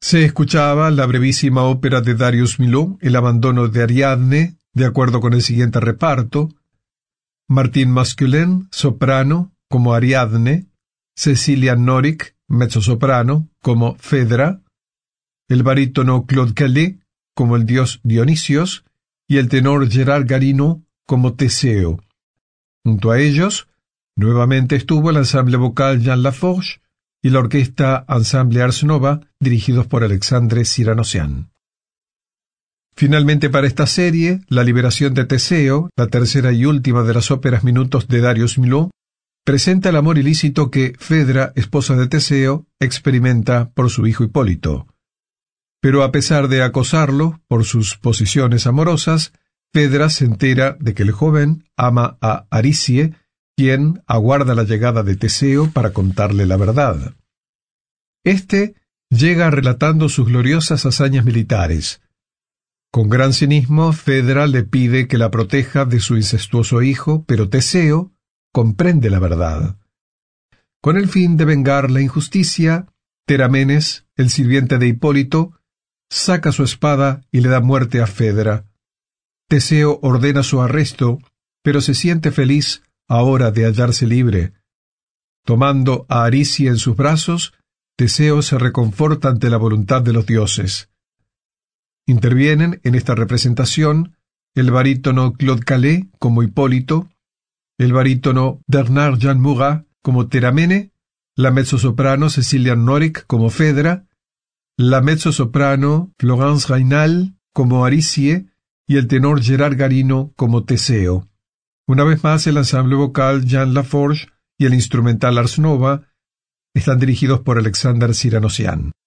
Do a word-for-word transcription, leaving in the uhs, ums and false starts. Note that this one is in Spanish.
Se escuchaba la brevísima ópera de Darius Milhaud, El abandono de Ariadne, de acuerdo con el siguiente reparto: Martín Masculin, soprano, como Ariadne; Cecilia Norick, mezzosoprano, como Fedra; el barítono Claude Calais, como el dios Dionisios, y el tenor Gerard Garino, como Teseo. Junto a ellos, nuevamente estuvo el ensamble vocal Jean Laforge y la orquesta Ensemble Ars Nova, dirigidos por Alexandre Cyrano-Sian. Finalmente, para esta serie, La liberación de Teseo, la tercera y última de las óperas minutos de Darius Milhaud, presenta el amor ilícito que Fedra, esposa de Teseo, experimenta por su hijo Hipólito. Pero a pesar de acosarlo por sus posiciones amorosas, Fedra se entera de que el joven ama a Aricie, quien aguarda la llegada de Teseo para contarle la verdad. Este llega relatando sus gloriosas hazañas militares. Con gran cinismo, Fedra le pide que la proteja de su incestuoso hijo, pero Teseo comprende la verdad. Con el fin de vengar la injusticia, Teramenes, el sirviente de Hipólito, saca su espada y le da muerte a Fedra. Teseo ordena su arresto, pero se siente feliz ahora de hallarse libre. Tomando a Aricie en sus brazos, Teseo se reconforta ante la voluntad de los dioses. Intervienen en esta representación el barítono Claude Calais como Hipólito, el barítono Bernard Jean Murat como Teramene, la mezzosoprano Cecilia Norick como Fedra, la mezzosoprano Florence Raynal como Aricie y el tenor Gerard Garino como Teseo. Una vez más, el ensamble vocal Jean Laforge y el instrumental Ars Nova están dirigidos por Alexander Cyrano-Sian.